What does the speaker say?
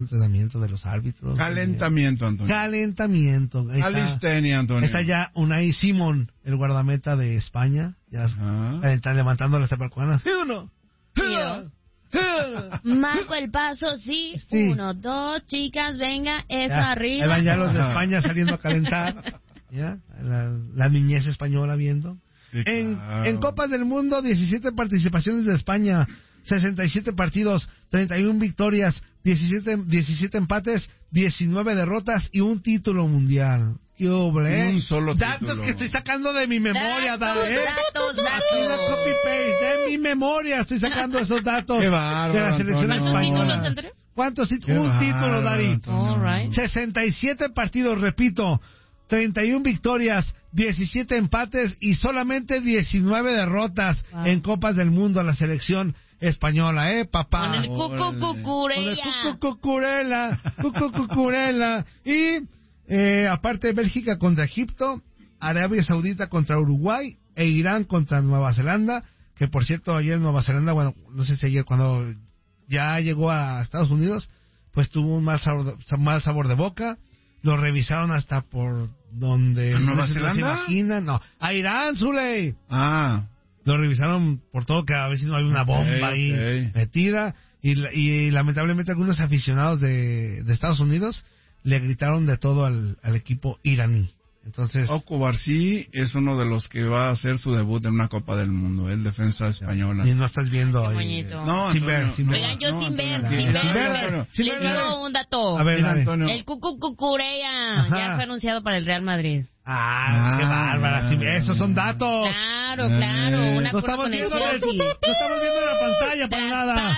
entrenamiento de los árbitros. Calentamiento, Antonio. Calentamiento. Calistenia, Antonio. Está ya Unai Simón, el guardameta de España, ya está levantando las tapacuanas. ¡Sí, uno! Marco el paso, sí. 1, 2, chicas, venga, eso ya, arriba. Ahí van ya los de España saliendo a calentar. ¿Ya? La niñez española viendo. Sí, claro. En Copas del Mundo, 17 participaciones de España, 67 partidos, 31 victorias, 17 empates, 19 derrotas y un título mundial. ¡Qué obre! Un solo datos título. Que estoy sacando de mi memoria, datos. Aquí una copy-paste de mi memoria. Estoy sacando esos datos. ¡Qué bárbaro, de la selección española. ¿Cuántos títulos, ¿Cuántos títulos? Un título, Dari. Right. 67 partidos, repito. 31 victorias, 17 empates y solamente 19 derrotas en Copas del Mundo a la selección española, papá. Con el cucucurela. Y aparte Bélgica contra Egipto, Arabia Saudita contra Uruguay e Irán contra Nueva Zelanda, que por cierto ayer Nueva Zelanda, bueno, no sé si ayer cuando ya llegó a Estados Unidos, pues tuvo un mal sabor de boca. Lo revisaron hasta por donde ¿Nueva Zelanda? Se imaginan, no, a Irán, Zuley. Lo revisaron por todo, que a ver si no hay una bomba ahí metida, y lamentablemente algunos aficionados de Estados Unidos le gritaron de todo al equipo iraní. Entonces, Okubarsi es uno de los que va a hacer su debut en una Copa del Mundo, el defensa española. Y no estás viendo ahí. No, sin ver. Oigan, yo sin ver. Les digo un dato. A ver, Antonio. El Cucucucurea ya fue anunciado para el Real Madrid. Qué bárbara. Esos son datos. Claro. Una no estamos viendo en la pantalla para nada.